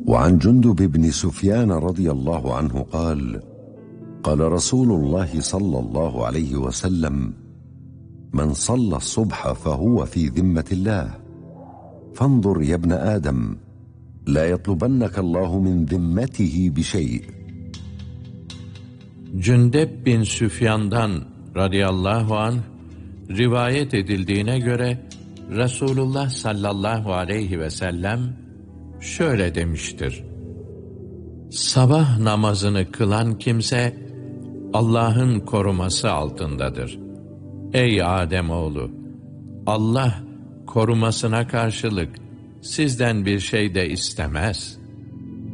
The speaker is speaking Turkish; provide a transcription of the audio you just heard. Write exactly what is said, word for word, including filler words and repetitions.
وعن جندب بن سفيان رضي الله عنه قال قال رسول الله صلى الله عليه وسلم من صلى الصبح فهو في ذمة الله فانظر يا ابن آدم لا يطلبنك الله من ذمته بشيء. Cündep bin Süfyan'dan radıyallahu anh rivayet edildiğine göre Resulullah sallallahu aleyhi ve sellem şöyle demiştir: sabah namazını kılan kimse Allah'ın koruması altındadır. Ey Ademoğlu! Allah korumasına karşılık sizden bir şey de istemez.